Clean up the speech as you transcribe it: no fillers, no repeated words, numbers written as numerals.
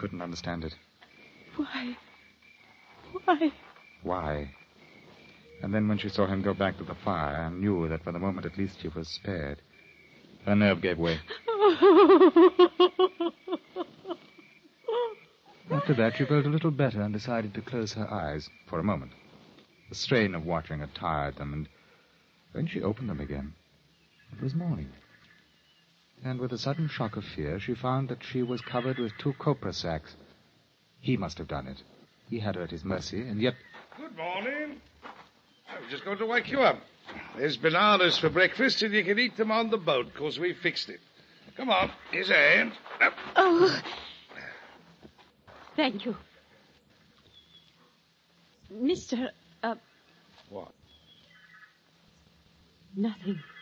couldn't understand it. Why? Why? And then when she saw him go back to the fire and knew that for the moment at least she was spared, her nerve gave way. After that, she felt a little better and decided to close her eyes for a moment. The strain of watching had tired them, and when she opened them again, it was morning. And with a sudden shock of fear, she found that she was covered with 2 copra sacks. He must have done it. He had her at his mercy, and yet... Good morning. I was just going to wake you up. There's bananas for breakfast, and you can eat them on the boat, because we fixed it. Come on, here's a hand. Up. Oh, thank you. Mr. What? Nothing.